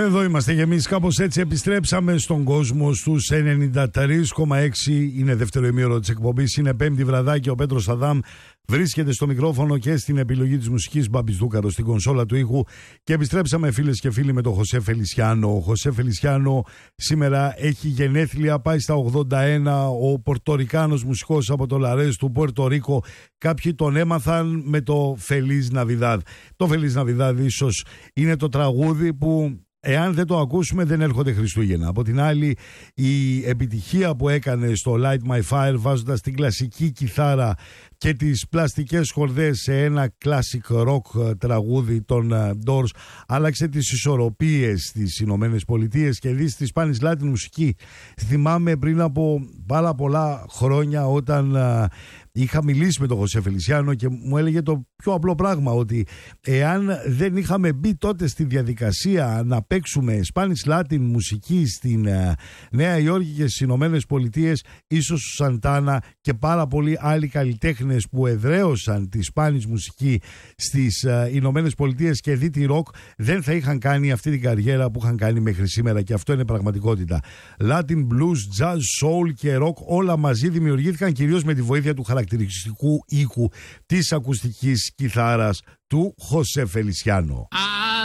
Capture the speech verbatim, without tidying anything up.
Εδώ είμαστε και εμείς, κάπως έτσι επιστρέψαμε στον κόσμο στους ενενήντα τρία κόμμα έξι. Είναι δεύτερο ημίωρο της εκπομπής, είναι πέμπτη βραδάκι. Ο Πέτρος Αδάμ βρίσκεται στο μικρόφωνο και στην επιλογή της μουσικής, Μπάμπης Δούκαρος στην κονσόλα του ήχου. Και επιστρέψαμε, φίλες και φίλοι, με τον Χωσέ Φελισιάνο. Ο Χωσέ Φελισιάνο σήμερα έχει γενέθλια, πάει στα ογδόντα ένα. Ο Πορτορικάνος μουσικός από το Λαρές του Πορτορίκο. Κάποιοι τον έμαθαν με το Feliz Navidad. Το Feliz Navidad ίσως είναι το τραγούδι που, εάν δεν το ακούσουμε, δεν έρχονται Χριστούγεννα. Από την άλλη, η επιτυχία που έκανε στο Light My Fire, βάζοντας την κλασική κιθάρα και τις πλαστικές χορδές σε ένα classic rock τραγούδι των Doors, άλλαξε τις ισορροπίες στις Ηνωμένες Πολιτείες και δει στη Spanish Latin μουσική. Θυμάμαι πριν από πάρα πολλά χρόνια, όταν είχα μιλήσει με τον Χωσέ Φελισιάνο και μου έλεγε το πιο απλό πράγμα, ότι εάν δεν είχαμε μπει τότε στη διαδικασία να παίξουμε Spanish Latin μουσική στην uh, Νέα Υόρκη και στις Ηνωμένες Πολιτείες, ίσως ο Σαντάνα και πάρα πολλοί άλλοι καλλιτέχνες που εδραίωσαν τη Spanish μουσική στις uh, Ηνωμένες Πολιτείες και δίτη ροκ δεν θα είχαν κάνει αυτή την καριέρα που είχαν κάνει μέχρι σήμερα, και αυτό είναι πραγματικότητα. Latin, blues, jazz, soul και rock όλα μαζί δημιουργήθηκαν κυρίως με τη βοήθεια του χαρακτηριστικού ήχου της ακουστικής κιθάρας του Χωσέ Φελισιάνο.